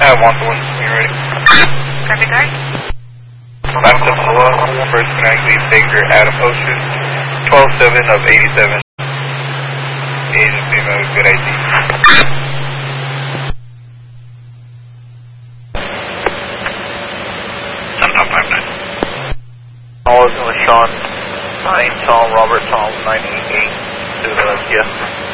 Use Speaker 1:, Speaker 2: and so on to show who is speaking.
Speaker 1: have one to one. You're ready.
Speaker 2: Copy guard.
Speaker 1: 5-7 below. First connect lead taker Adam Ocean. 12-7 of 87. Asian female with good ID.
Speaker 3: All is with Sean 9 Tom Robert Tom 988 to Kia.